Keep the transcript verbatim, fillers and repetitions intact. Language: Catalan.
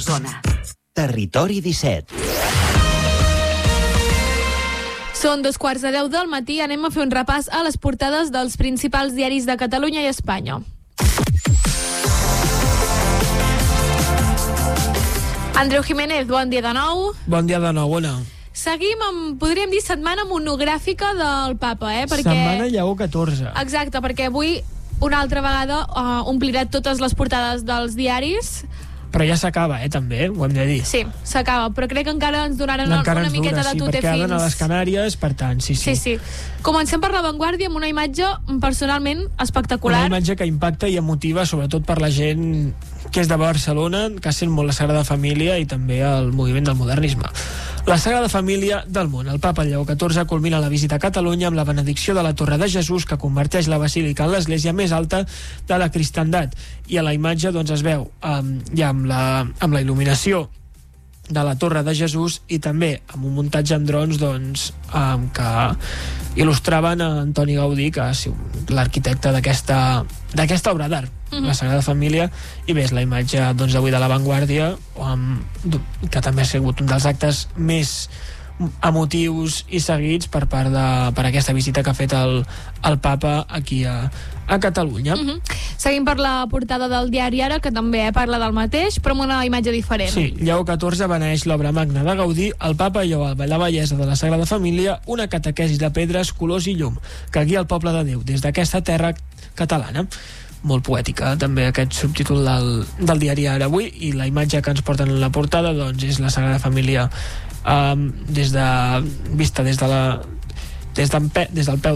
Osona. Territori disset. Són dos quarts de deu del matí, anem a fer un repàs a les portades dels principals diaris de Catalunya i Espanya. Andreu Jiménez, bon dia de nou. Bon dia de nou, Ona. Seguim amb, podríem dir, setmana monogràfica del Papa, eh? Perquè... Setmana Lleó catorze. Exacte, perquè avui una altra vegada uh, omplirà totes les portades dels diaris. Però ja s'acaba, eh, també, ho hem de dir. Sí, s'acaba, però crec que encara ens donaran una, encara una ens miqueta dura, de sí, tute perquè fins. ha d'anar a les Canàries, per tant, sí, sí. Sí, sí. Comencem per La Vanguardia amb una imatge personalment espectacular. Una imatge que impacta i emotiva, sobretot per la gent que és de Barcelona, que sent molt la Sagrada Família i també el moviment del modernisme. La Sagrada Família del món. El Papa Lleó catorze culmina la visita a Catalunya amb la benedicció de la Torre de Jesús, que converteix la basílica en l'església més alta de la cristandat. I a la imatge doncs, es veu um, ja amb la, amb la il·luminació de la Torre de Jesús i també amb un muntatge amb drons doncs, um, que il·lustraven a Antoni Gaudí, que ha sigut l'arquitecte d'aquesta d'aquesta obra d'art, mm-hmm. la Sagrada Família. I bé, és la imatge doncs, d'avui de La Vanguardia, um, que també ha sigut un dels actes més emotius i seguits per part de, per aquesta visita que ha fet el, el Papa aquí a, a Catalunya. Mm-hmm. Seguim per la portada del diari Ara, que també parla del mateix, però amb una imatge diferent. Sí, Lleó catorze beneeix l'obra magna de Gaudí, el Papa Lleó la bellesa de la Sagrada Família, una catequesi de pedres, colors i llum, que guia el poble de Déu des d'aquesta terra catalana. Molt poètica també aquest subtítol del, del diari Ara avui, i la imatge que ens porten en la portada doncs, és la Sagrada Família um, des de, vista des de la des, des del peu